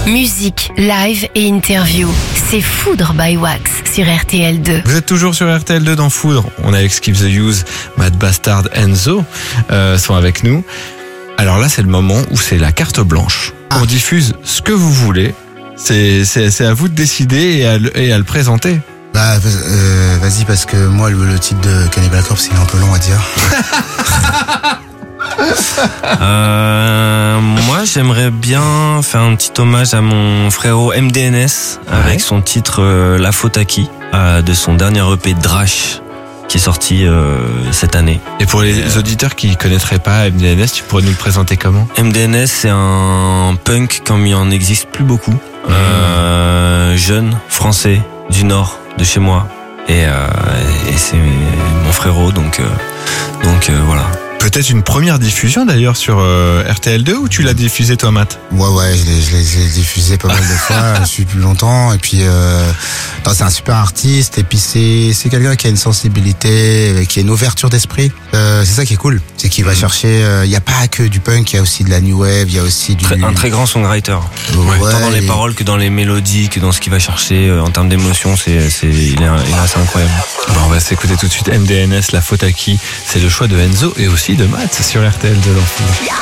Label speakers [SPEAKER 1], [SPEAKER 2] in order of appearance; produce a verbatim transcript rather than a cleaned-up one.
[SPEAKER 1] Musique, live et interview. C'est Foudre by Wax sur R T L deux.
[SPEAKER 2] Vous êtes toujours sur R T L deux dans Foudre. On a Excuse the Use, Mad Bastard, Enzo euh, sont avec nous. Alors là, c'est le moment où c'est la carte blanche. Ah. On diffuse ce que vous voulez. C'est, c'est, c'est à vous de décider et à, le, et à le présenter.
[SPEAKER 3] Bah, euh, vas-y, parce que moi, le, le titre de Cannibal Corpse, il est un peu long à dire.
[SPEAKER 4] euh, moi, j'aimerais bien faire un petit hommage à mon frérot M D N S avec ouais. son titre euh, La Faute à qui euh, de son dernier E P Drash qui est sorti euh, cette année.
[SPEAKER 2] Et pour les euh, auditeurs qui connaîtraient pas M D N S, tu pourrais nous le présenter comment?
[SPEAKER 4] M D N S, c'est un punk comme il en existe plus beaucoup. Mmh. Euh, jeune, français, du nord, de chez moi. Et, euh, et c'est mon frérot, donc, euh, donc euh, voilà.
[SPEAKER 2] Peut-être une première diffusion d'ailleurs sur euh, R T L deux ou tu l'as diffusé toi, Matt?
[SPEAKER 3] Ouais, ouais, je l'ai, je l'ai, je l'ai diffusé pas mal de fois, je suis plus longtemps. Et puis, euh, non, c'est un super artiste. Et puis c'est, c'est quelqu'un qui a une sensibilité, qui a une ouverture d'esprit. Euh, c'est ça qui est cool, c'est qu'il va mmh. chercher. Il euh, y a pas que du punk, il y a aussi de la new wave, il y a aussi du.
[SPEAKER 4] Très, un très grand songwriter. Ouais, Tant dans les et... paroles que dans les mélodies, que dans ce qu'il va chercher euh, en termes d'émotion, c'est, c'est, il est, il est assez incroyable.
[SPEAKER 2] Bon, on va s'écouter tout de suite M D N S, La Faute à qui. C'est le choix de Enzo et aussi de Matt sur R T L deux dans Foudre.